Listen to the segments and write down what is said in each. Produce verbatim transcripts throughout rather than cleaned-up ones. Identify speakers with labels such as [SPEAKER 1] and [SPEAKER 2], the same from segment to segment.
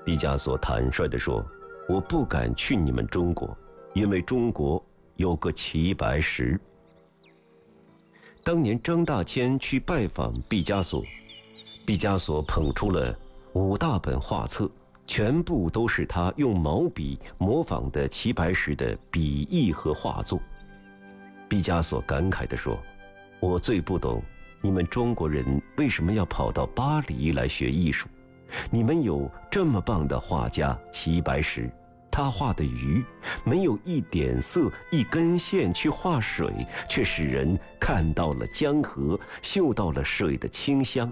[SPEAKER 1] 毕加索坦率地说：“我不敢去你们中国，因为中国有个齐白石。”当年张大千去拜访毕加索，毕加索捧出了五大本画册，全部都是他用毛笔模仿的齐白石的笔意和画作。毕加索感慨地说：“我最不懂你们中国人为什么要跑到巴黎来学艺术。你们有这么棒的画家齐白石，他画的鱼没有一点色一根线去画水，却使人看到了江河，嗅到了水的清香。”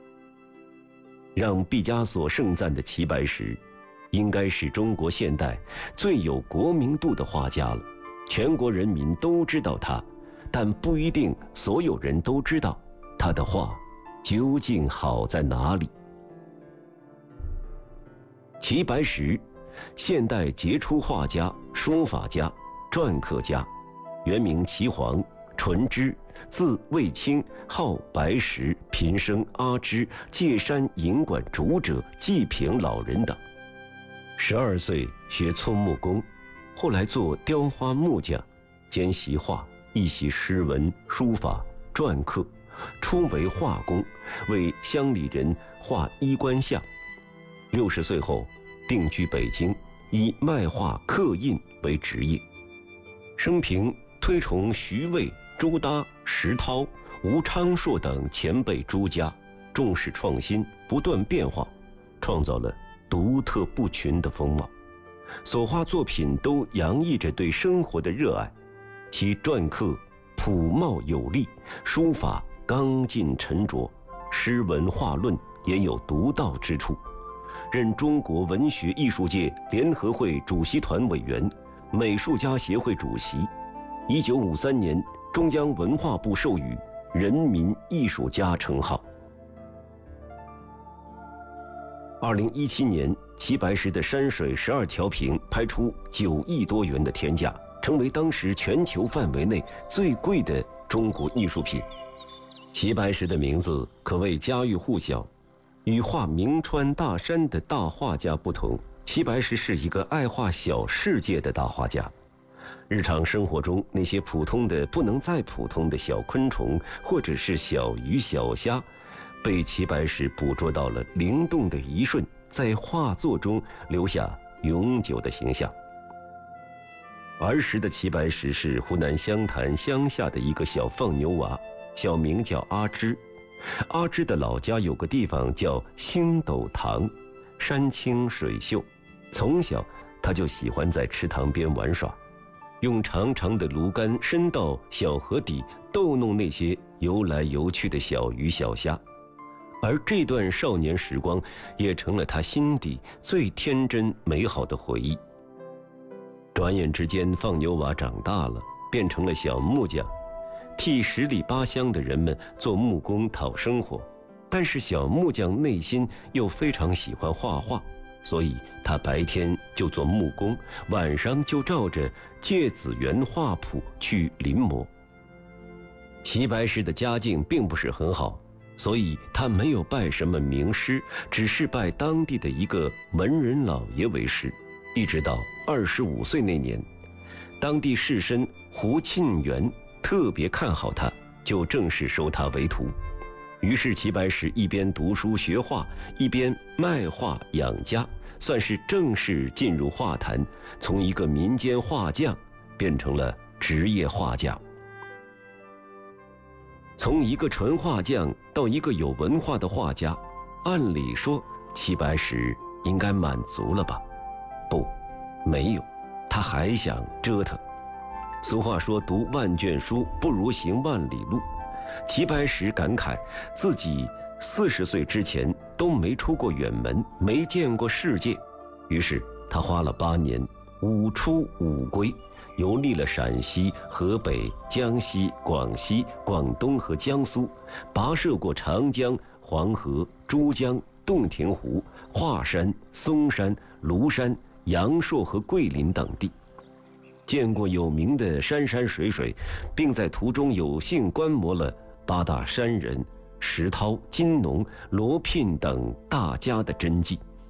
[SPEAKER 1] 让毕加索盛赞的齐白石，应该是中国现代最有国民度的画家了。全国人民都知道他，但不一定所有人都知道他的画究竟好在哪里。齐白石，现代杰出画家、书法家、篆刻家，原名齐黄，纯之，字卫青，号白石，平生阿支，界山银馆主者，济平老人等。十二岁学粗木工，后来做雕花木匠，兼习画，亦习诗文、书法、篆刻，初为画工，为乡里人画衣冠像。六十岁后定居北京，以卖画刻印为职业。生平推崇徐渭、朱耷、石涛、吴昌硕等前辈诸家，重视创新，不断变化，创造了独特不群的风貌。所画作品都洋溢着对生活的热爱，其篆刻朴茂有力，书法刚劲沉着，诗文画论也有独到之处。任中国文学艺术界联合会主席团委员、美术家协会主席。一九五三年，中央文化部授予人民艺术家称号。二零一七年，齐白石的山水十二调屏拍出九亿多元的天价，成为当时全球范围内最贵的中国艺术品。齐白石的名字可谓家喻户晓。与画名川大山的大画家不同，齐白石是一个爱画小世界的大画家。日常生活中那些普通的不能再普通的小昆虫，或者是小鱼小虾，被齐白石捕捉到了灵动的一瞬，在画作中留下永久的形象。儿时的齐白石是湖南湘潭乡下的一个小放牛娃，小名叫阿支。阿支的老家有个地方叫星斗塘，山清水秀，从小他就喜欢在池塘边玩耍，用长长的芦竿伸到小河底逗弄那些游来游去的小鱼小虾，而这段少年时光也成了他心底最天真美好的回忆。转眼之间，放牛娃长大了，变成了小木匠，替十里八乡的人们做木工讨生活。但是小木匠内心又非常喜欢画画，所以他白天就做木工，晚上就照着芥子园画谱去临摹。齐白石的家境并不是很好，所以他没有拜什么名师，只是拜当地的一个文人老爷为师。一直到二十五岁那年，当地士绅胡沁园特别看好他，就正式收他为徒。于是齐白石一边读书学画，一边卖画养家，算是正式进入画坛，从一个民间画匠变成了职业画家。从一个纯画匠到一个有文化的画家，按理说齐白石应该满足了吧？不，没有，他还想折腾。俗话说，读万卷书不如行万里路。齐白石感慨自己四十岁之前都没出过远门，没见过世界，于是他花了八年，五出五归，游历了陕西、河北、江西、广西、广东和江苏，跋涉过长江、黄河、珠江、洞庭湖、华山、嵩山、庐山、阳朔和桂林等地，见过有名的山山水水，并在途中有幸观摩了八大山人、石涛、金农、罗聘等大家的真迹。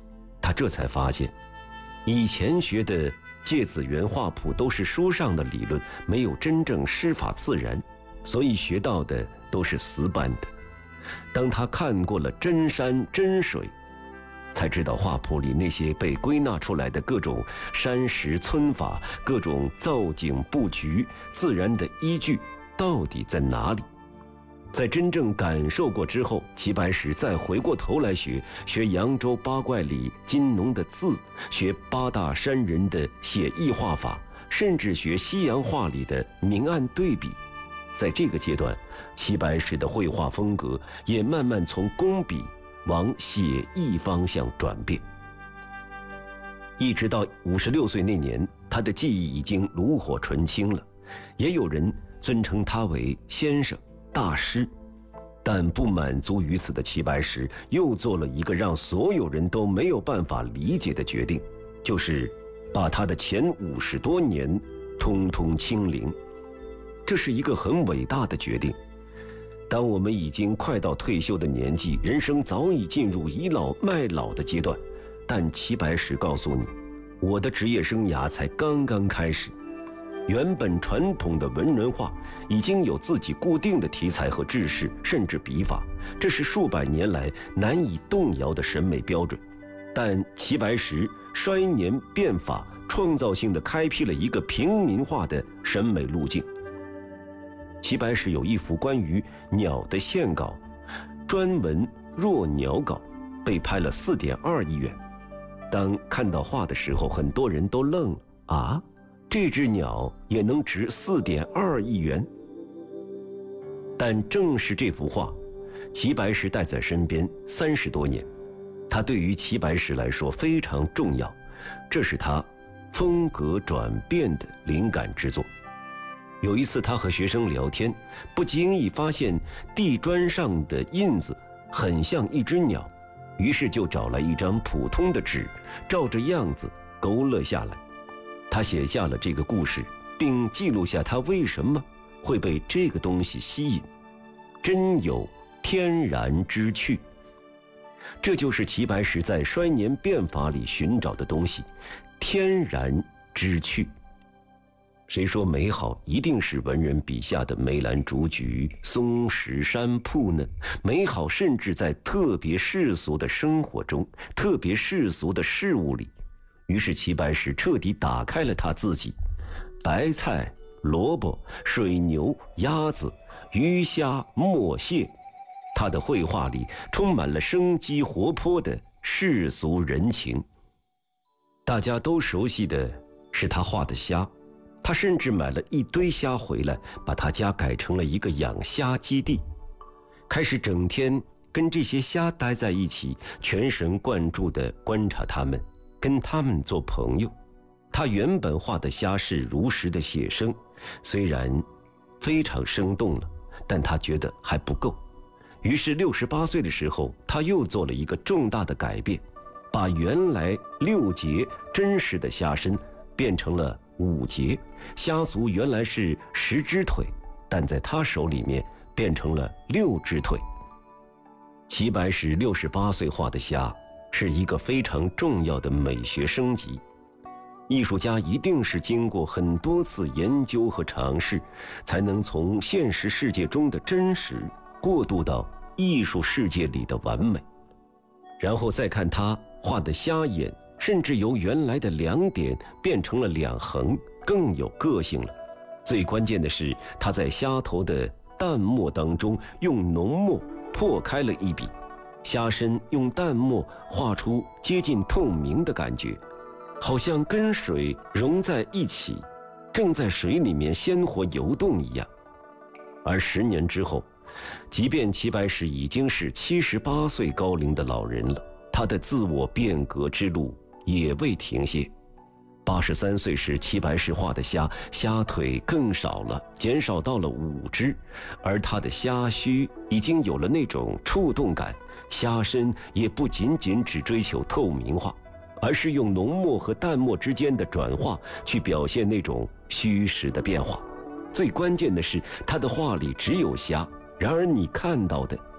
[SPEAKER 1] 他这才发现，以前学的芥子园画谱都是书上的理论，没有真正师法自然，所以学到的都是死板的。当他看过了真山真水，才知道画谱里那些被归纳出来的各种山石皴法、各种造景布局、自然的依据到底在哪里。在真正感受过之后，齐白石再回过头来学学扬州八怪里金农的字，学八大山人的写意画法，甚至学西洋画里的明暗对比。在这个阶段，齐白石的绘画风格也慢慢从工笔往写意方向转变。一直到五十六岁那年，他的技艺已经炉火纯青了，也有人尊称他为先生、大师。但不满足于此的齐白石又做了一个让所有人都没有办法理解的决定，就是把他的前五十多年通通清零。这是一个很伟大的决定。当我们已经快到退休的年纪，人生早已进入倚老卖老的阶段，但齐白石告诉你，我的职业生涯才刚刚开始。原本传统的文人画已经有自己固定的题材和制式，甚至笔法，这是数百年来难以动摇的审美标准。但齐白石衰年变法，创造性地开辟了一个平民化的审美路径。齐白石有一幅关于鸟的线稿，专文若鸟稿，被拍了 四点二亿元。当看到画的时候，很多人都愣了啊！这只鸟也能值 四点二亿元？但正是这幅画，齐白石带在身边三十多年，它对于齐白石来说非常重要，这是他风格转变的灵感之作。有一次他和学生聊天，不经意发现地砖上的印子很像一只鸟，于是就找来一张普通的纸，照着样子勾勒下来。他写下了这个故事，并记录下他为什么会被这个东西吸引。真有天然之趣，这就是齐白石在衰年变法里寻找的东西，天然之趣。谁说美好一定是文人笔下的梅兰竹菊、松石山铺呢？美好甚至在特别世俗的生活中，特别世俗的事物里。于是齐白石彻底打开了他自己，白菜、萝卜、水牛、鸭子、鱼虾、墨蟹，他的绘画里充满了生机活泼的世俗人情。大家都熟悉的是他画的虾，他甚至买了一堆虾回来，把他家改成了一个养虾基地，开始整天跟这些虾待在一起，全神贯注地观察它们，跟他们做朋友。他原本画的虾是如实的写生，虽然非常生动了，但他觉得还不够。于是六十八岁的时候，他又做了一个重大的改变，把原来六节真实的虾身变成了五节，虾足原来是十只腿，但在他手里面变成了六只腿。齐白石六十八岁画的虾是一个非常重要的美学升级。艺术家一定是经过很多次研究和尝试，才能从现实世界中的真实过渡到艺术世界里的完美。然后再看他画的虾眼，甚至由原来的两点变成了两横，更有个性了。最关键的是，他在虾头的淡墨当中用浓墨破开了一笔，虾身用淡墨画出接近透明的感觉，好像跟水融在一起，正在水里面鲜活游动一样。而十年之后，即便齐白石已经是七十八岁高龄的老人了，他的自我变革之路也未停歇。八十三岁时，齐白石画的虾，虾腿更少了，减少到了五只，而他的虾须已经有了那种触动感，虾身也不仅仅只追求透明化，而是用浓墨和淡墨之间的转化去表现那种虚实的变化。最关键的是，他的画里只有虾，然而你看到的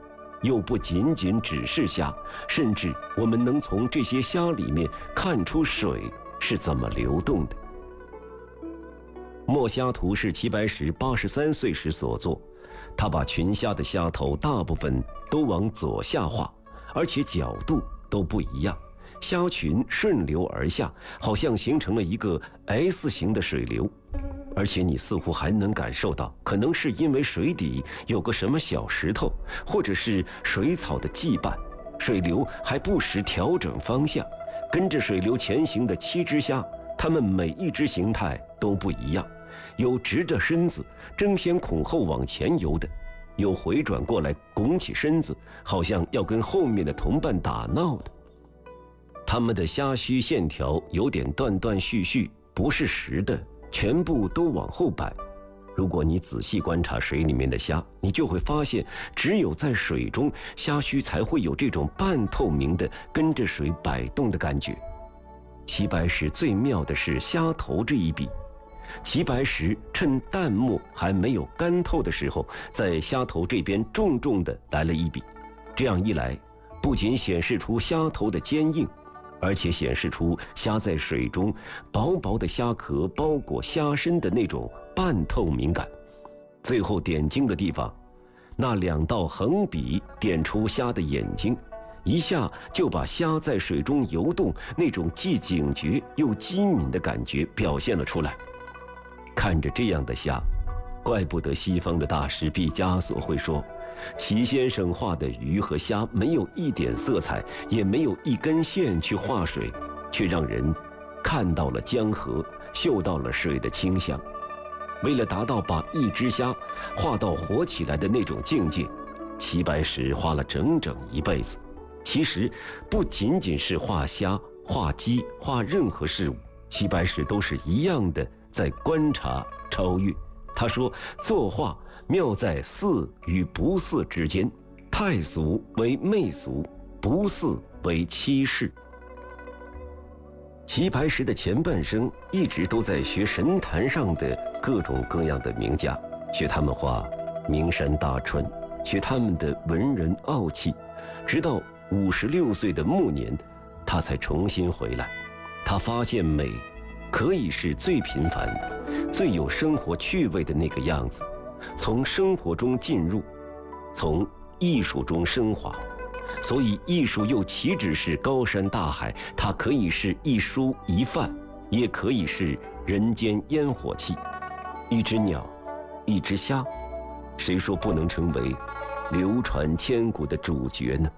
[SPEAKER 1] 又不仅仅只是虾，甚至我们能从这些虾里面看出水是怎么流动的。墨虾图是齐白石八十三岁时所作，他把群虾的虾头大部分都往左下画，而且角度都不一样，虾群顺流而下，好像形成了一个 S 型的水流。而且你似乎还能感受到，可能是因为水底有个什么小石头，或者是水草的羁绊，水流还不时调整方向。跟着水流前行的七只虾，它们每一只形态都不一样，有直着身子争先恐后往前游的，有回转过来拱起身子，好像要跟后面的同伴打闹的。它们的虾须线条有点断断续续，不是实的，全部都往后摆。如果你仔细观察水里面的虾，你就会发现，只有在水中，虾须才会有这种半透明的跟着水摆动的感觉。齐白石最妙的是虾头这一笔，齐白石趁淡墨还没有干透的时候，在虾头这边重重地来了一笔。这样一来，不仅显示出虾头的坚硬，而且显示出虾在水中薄薄的虾壳包裹虾身的那种半透明感。最后点睛的地方，那两道横笔点出虾的眼睛，一下就把虾在水中游动那种既警觉又机敏的感觉表现了出来。看着这样的虾，怪不得西方的大师毕加索会说，齐先生画的鱼和虾没有一点色彩，也没有一根线去画水，却让人看到了江河，嗅到了水的清香。为了达到把一只虾画到活起来的那种境界，齐白石花了整整一辈子。其实不仅仅是画虾、画鸡、画任何事物，齐白石都是一样的在观察超越。他说，作画妙在似与不似之间，太俗为媚俗，不似为欺世。齐白石的前半生一直都在学神坛上的各种各样的名家，学他们画名山大川，学他们的文人傲气，直到五十六岁的暮年，他才重新回来。他发现美可以是最平凡的，最有生活趣味的那个样子，从生活中进入，从艺术中升华。所以艺术又岂止是高山大海，它可以是一蔬一饭，也可以是人间烟火气。一只鸟，一只虾，谁说不能成为流传千古的主角呢？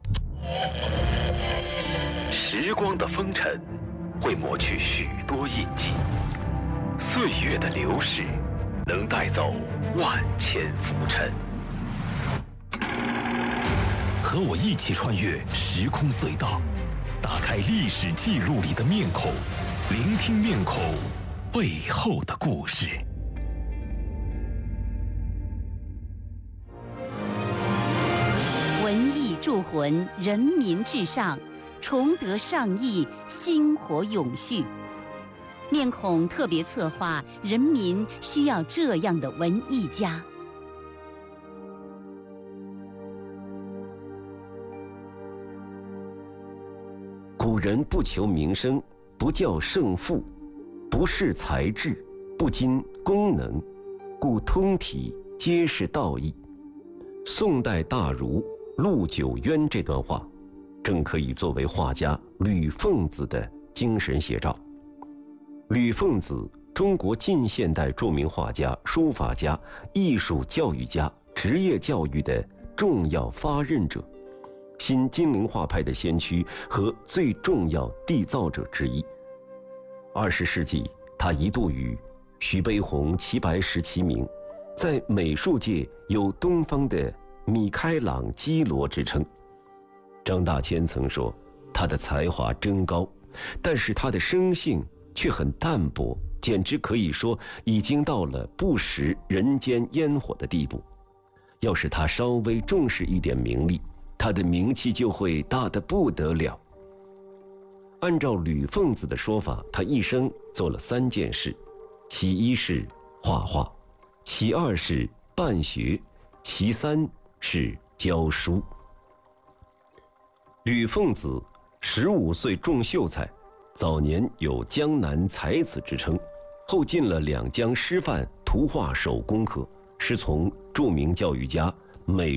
[SPEAKER 2] 时光的风尘会抹去许多印记，岁月的流逝能带走万千浮尘。和我一起穿越时空隧道，打开历史记录里的面孔，聆听面孔背后的故事。
[SPEAKER 3] 文艺铸魂，人民至上，崇德尚义，薪火永续。面孔特别策划，人民需要这样的文艺家。
[SPEAKER 1] 古人不求名声，不较胜负，不视才智，不矜功能，故通体皆是道义。宋代大儒陆九渊这段话，正可以作为画家吕奉子的精神写照。吕奉子，中国近现代著名画家、书法家、艺术教育家、职业教育的重要发轫者，新金陵画派的先驱和最重要缔造者之一。二十世纪，他一度与徐悲鸿、齐白石齐名，在美术界有东方的米开朗基罗之称。张大千曾说，他的才华真高，但是他的生性却很淡薄，简直可以说已经到了不食人间烟火的地步。要是他稍微重视一点名利，他的名气就会大得不得了。按照吕奉子的说法，他一生做了三件事，其一是画画，其二是办学，其三是教书。吕奉子十五岁中秀才，早年有江南才子之称，后进了两江师范图画手工科，师从著名教育家美